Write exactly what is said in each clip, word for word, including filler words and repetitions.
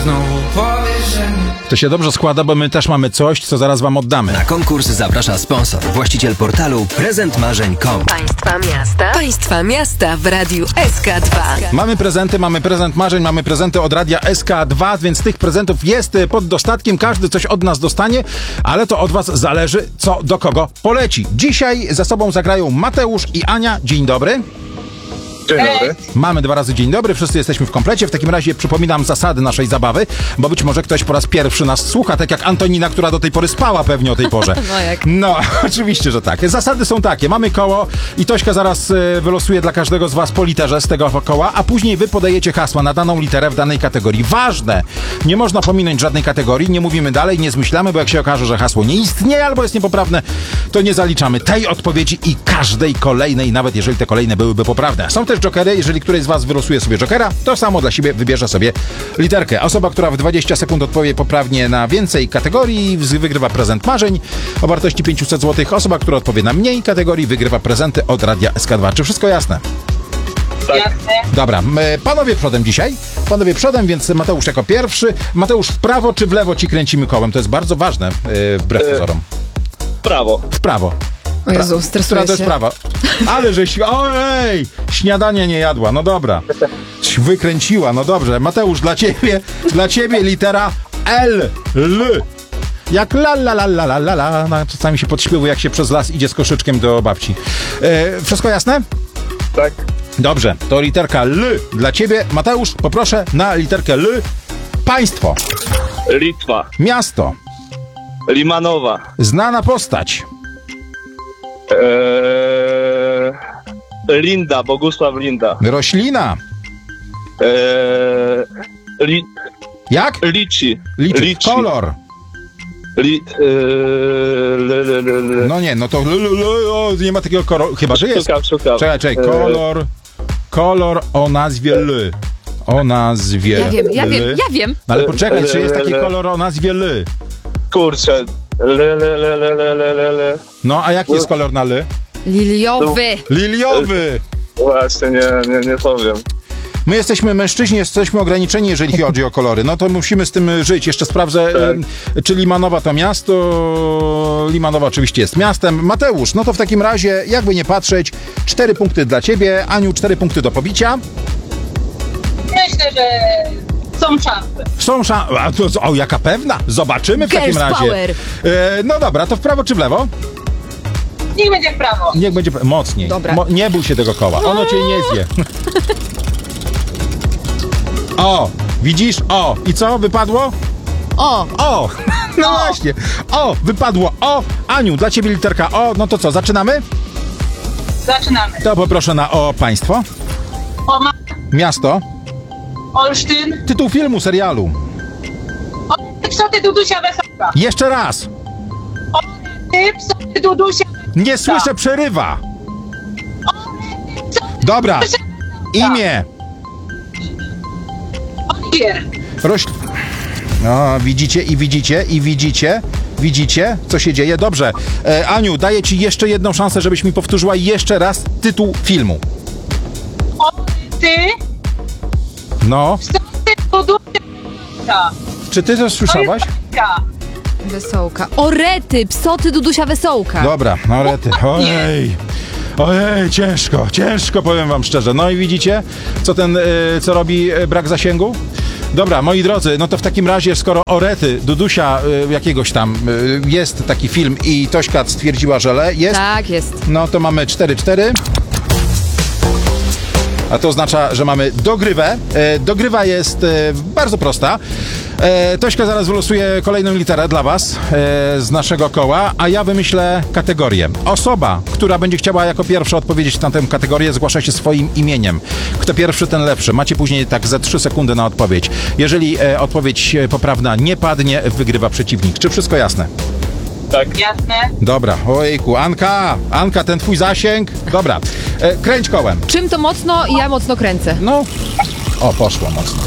znowu powiesz, że nie. To się dobrze składa, bo my też mamy coś, co zaraz wam oddamy. Na konkurs zaprasza sponsor, właściciel portalu prezent marzeń kropka com. Państwa miasta. Państwa miasta w Radiu S K dwa. Mamy prezenty, mamy prezent marzeń, mamy prezenty od Radia S K dwa, więc tych prezentów jest pod dostatkiem, każdy coś od nas dostanie, ale to od was zależy, co do kogo poleci. Dzisiaj ze sobą zagrają Mateusz i Ania. Dzień dobry. Dzień dobry. Mamy dwa razy dzień dobry, wszyscy jesteśmy w komplecie. W takim razie przypominam zasady naszej zabawy, bo być może ktoś po raz pierwszy nas słucha, tak jak Antonina, która do tej pory spała pewnie o tej porze. No jak? No, oczywiście, że tak. Zasady są takie. Mamy koło i Tośka zaraz y, wylosuje dla każdego z was po literze z tego koła, a później wy podajecie hasła na daną literę w danej kategorii. Ważne! Nie można pominąć żadnej kategorii, nie mówimy dalej, nie zmyślamy, bo jak się okaże, że hasło nie istnieje albo jest niepoprawne, to nie zaliczamy tej odpowiedzi i każdej kolejnej, nawet jeżeli te kolejne byłyby poprawne. Są też jokery, jeżeli któryś z was wylosuje sobie jokera, to samo dla siebie wybierze sobie literkę. Osoba, która w dwadzieścia sekund odpowie poprawnie na więcej kategorii, wygrywa prezent marzeń o wartości pięćset złotych. Osoba, która odpowie na mniej kategorii, wygrywa prezenty od Radia S K dwa. Czy wszystko jasne? Tak. Jasne. Dobra, m, panowie przodem dzisiaj. Panowie przodem, więc Mateusz jako pierwszy. Mateusz, w prawo czy w lewo ci kręcimy kołem? To jest bardzo ważne, yy, wbrew E, pozorom. Prawo. W prawo. O Jezu, Która stresuję to jest się. prawa? Ale żeś... Ojej! Śniadanie nie jadła. No dobra. Wykręciła. No dobrze. Mateusz, dla ciebie, dla ciebie litera L. L. Jak la la la la la la la. No, czasami się podśpiewuje, jak się przez las idzie z koszyczkiem do babci. E, wszystko jasne? Tak. Dobrze. To literka L dla ciebie. Mateusz, poproszę na literkę L. Państwo. Litwa. Miasto. Limanowa. Znana postać. Eee, Linda. Bogusław Linda. Roślina. Eee, li, Jak? liczy. Liczy. Liczy. Kolor. Li, eee, le, le, le, le. No nie, no to l, l, l, o, nie ma takiego koloru, chyba że jest. Szukam, szukam. Czekaj, czekaj, kolor, kolor o nazwie L. O nazwie Ja wiem, ja L. wiem, ja wiem. No ale poczekaj, czy jest taki L. kolor o nazwie L? Kurczę. Le, le, le, le, le, le, le, le. No, a jaki jest kolor na L? Liliowy. Liliowy! Właśnie, nie, nie, nie powiem. My jesteśmy mężczyźni, jesteśmy ograniczeni, jeżeli chodzi o kolory. No to musimy z tym żyć. Jeszcze sprawdzę, Tak. e, czy Limanowa to miasto. Limanowa oczywiście jest miastem. Mateusz, no to w takim razie, jakby nie patrzeć, cztery punkty dla ciebie. Aniu, cztery punkty do pobicia. Myślę, że są szanse. Są szanse. A to, o, jaka pewna? Zobaczymy w takim Girls razie. power. E, no dobra, to w prawo czy w lewo? Niech będzie w prawo. Niech będzie p- mocniej. Dobra. Mo- nie bój się tego koła. Ono cię nie zje. O, widzisz? O, i co? Wypadło? O, O! No właśnie. O, wypadło. O! Aniu, dla ciebie literka O. No to co, zaczynamy? Zaczynamy. To poproszę na O państwo. Oma, Miasto. Olsztyn. Tytuł filmu, serialu. O, psoty Dudusia Wesołka. Jeszcze raz. O, ty psoty Dudusia. Nie słyszę, przerywa. Dobra. Imię. Oliwier. Roś... No, widzicie i widzicie i widzicie. Widzicie, co się dzieje? Dobrze. E, Aniu, daję ci jeszcze jedną szansę, żebyś mi powtórzyła jeszcze raz tytuł filmu. O, ty No. psoty Dudusia. Czy ty to słyszałaś? Wesołka. Wesołka. Orety, psoty Dudusia Wesołka. Dobra, no rety. Ojej. Ojej, ciężko, ciężko, powiem wam szczerze. No i widzicie, co ten, y, co robi y, brak zasięgu? Dobra, moi drodzy, no to w takim razie, skoro Orety, Dudusia y, jakiegoś tam y, jest taki film i Tośka stwierdziła, że le, jest, Tak jest. no to mamy cztery cztery. A to oznacza, że mamy dogrywę. E, dogrywa jest e, bardzo prosta. E, Tośka zaraz wylosuje kolejną literę dla was e, z naszego koła, a ja wymyślę kategorię. Osoba, która będzie chciała jako pierwsza odpowiedzieć na tę kategorię, zgłasza się swoim imieniem. Kto pierwszy, ten lepszy. Macie później tak ze trzy sekundy na odpowiedź. Jeżeli e, odpowiedź poprawna nie padnie, wygrywa przeciwnik. Czy wszystko jasne? Tak. Jasne. Dobra, ojejku, Anka, Anka, ten twój zasięg. Dobra, e, kręć kołem. Czym to mocno i ja mocno kręcę. No, o, poszło mocno.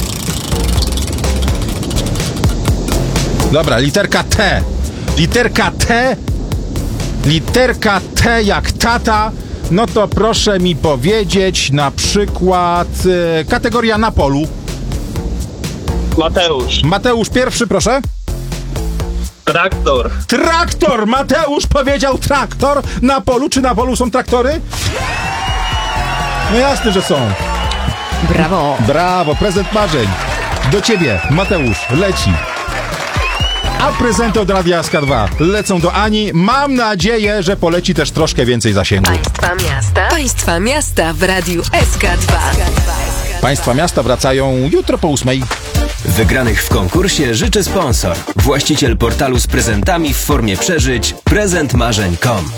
Dobra, literka T. Literka T. Literka T jak tata. No to proszę mi powiedzieć na przykład e, kategoria na polu. Mateusz. Mateusz pierwszy, proszę. Traktor. Traktor! Mateusz powiedział traktor. Na polu, czy na polu są traktory? No jasne, że są. Brawo. Brawo, prezent marzeń. Do ciebie, Mateusz, leci. A prezenty od Radia S K dwa lecą do Ani. Mam nadzieję, że poleci też troszkę więcej zasięgu. Państwa miasta. Państwa miasta w Radiu S K dwa. Państwa miasta wracają jutro po ósmej. Wygranych w konkursie życzy sponsor. Właściciel portalu z prezentami w formie przeżyć prezent marzeń kropka com.